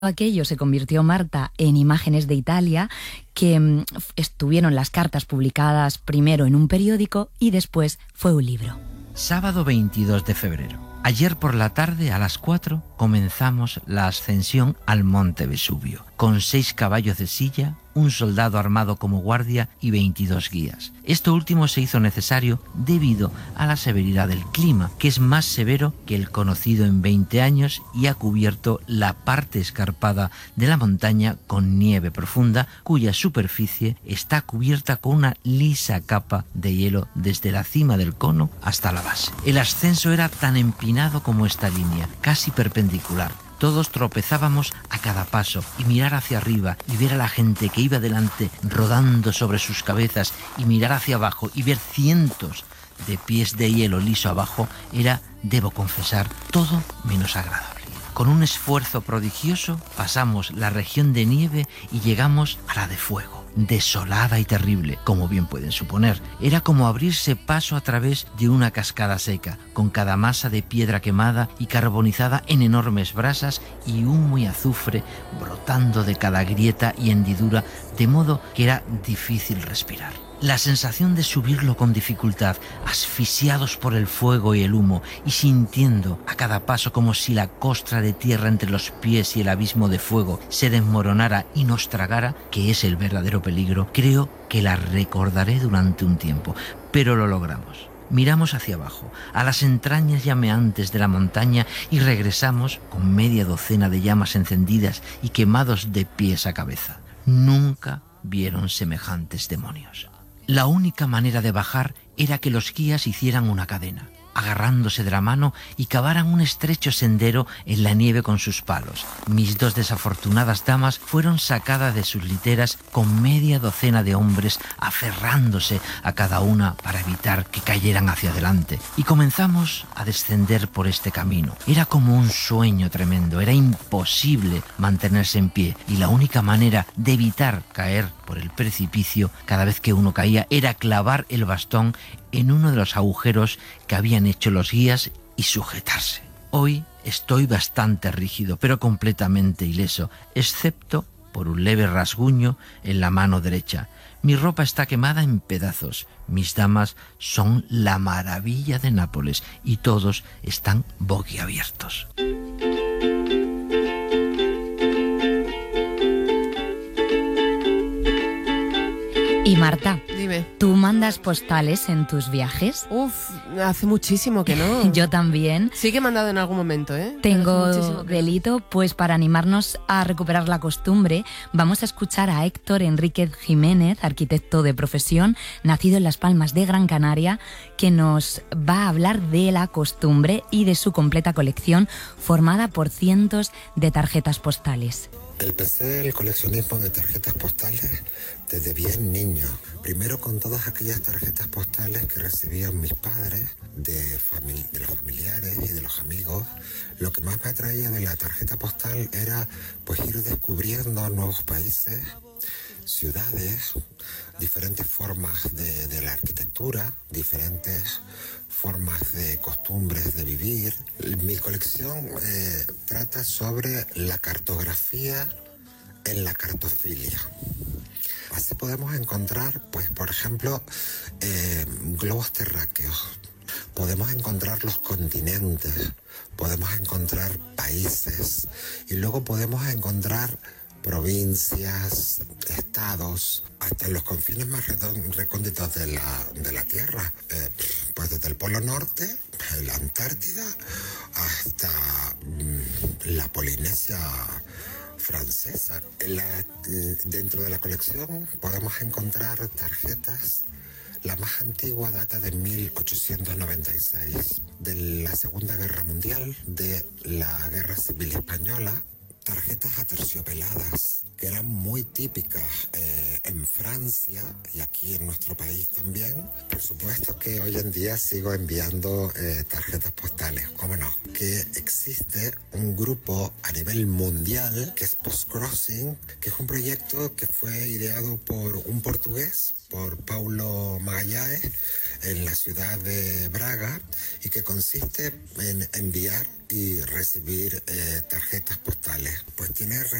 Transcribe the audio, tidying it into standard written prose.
aquello se convirtió, Marta, en Imágenes de Italia, que estuvieron las cartas publicadas primero en un periódico y después fue un libro. Sábado 22 de febrero. Ayer por la tarde a las 4 comenzamos la ascensión al Monte Vesubio, con 6 caballos de silla, un soldado armado como guardia y 22 guías. Esto último se hizo necesario debido a la severidad del clima, que es más severo que el conocido en 20 años y ha cubierto la parte escarpada de la montaña con nieve profunda, cuya superficie está cubierta con una lisa capa de hielo desde la cima del cono hasta la base. El ascenso era tan empinado como esta línea, casi perpendicular. Todos tropezábamos a cada paso y mirar hacia arriba y ver a la gente que iba delante rodando sobre sus cabezas y mirar hacia abajo y ver cientos de pies de hielo liso abajo era, debo confesar, todo menos agradable. Con un esfuerzo prodigioso pasamos la región de nieve y llegamos a la de fuego. Desolada y terrible, como bien pueden suponer. Era como abrirse paso a través de una cascada seca, con cada masa de piedra quemada y carbonizada en enormes brasas y humo y azufre brotando de cada grieta y hendidura, de modo que era difícil respirar. La sensación de subirlo con dificultad, asfixiados por el fuego y el humo, y sintiendo a cada paso como si la costra de tierra entre los pies y el abismo de fuego se desmoronara y nos tragara, que es el verdadero peligro, creo que la recordaré durante un tiempo, pero lo logramos. Miramos hacia abajo, a las entrañas llameantes de la montaña y regresamos con media docena de llamas encendidas y quemados de pies a cabeza. Nunca vieron semejantes demonios. La única manera de bajar era que los guías hicieran una cadena, agarrándose de la mano y cavaran un estrecho sendero en la nieve con sus palos. Mis 2 desafortunadas damas fueron sacadas de sus literas con media docena de hombres aferrándose a cada una para evitar que cayeran hacia adelante. Y comenzamos a descender por este camino. Era como un sueño tremendo, era imposible mantenerse en pie y la única manera de evitar caer por el precipicio cada vez que uno caía era clavar el bastón en uno de los agujeros que habían hecho los guías y sujetarse. Hoy estoy bastante rígido, pero completamente ileso, excepto por un leve rasguño en la mano derecha. Mi ropa está quemada en pedazos. Mis damas son la maravilla de Nápoles y todos están boquiabiertos. Y Marta, dime. ¿Tú mandas postales en tus viajes? Uf, hace muchísimo que no. Yo también. Sí que he mandado en algún momento, ¿eh? Tengo delito, pues para animarnos a recuperar la costumbre, vamos a escuchar a Héctor Enríquez Jiménez, arquitecto de profesión, nacido en Las Palmas de Gran Canaria, que nos va a hablar de la costumbre y de su completa colección formada por cientos de tarjetas postales. Empecé el coleccionismo de tarjetas postales desde bien niño. Primero con todas aquellas tarjetas postales que recibían mis padres, de los familiares y de los amigos. Lo que más me atraía de la tarjeta postal era pues ir descubriendo nuevos países, ciudades, diferentes formas de la arquitectura, diferentes formas de costumbres de vivir. Mi colección trata sobre la cartografía en la cartofilia. Así podemos encontrar, pues, por ejemplo, globos terráqueos. Podemos encontrar los continentes, podemos encontrar países y luego podemos encontrar provincias, estados, hasta los confines más recónditos de la Tierra, pues desde el Polo Norte, la Antártida, hasta la Polinesia francesa. Dentro de la colección podemos encontrar tarjetas. La más antigua data de 1896, de la Segunda Guerra Mundial, de la Guerra Civil Española. Tarjetas aterciopeladas, que eran muy típicas en Francia y aquí en nuestro país también. Por supuesto que hoy en día sigo enviando tarjetas postales, ¿cómo no? Que existe un grupo a nivel mundial que es Postcrossing, que es un proyecto que fue ideado por un portugués, por Paulo Magalhães, en la ciudad de Braga, y que consiste en enviar y recibir tarjetas postales. Pues tiene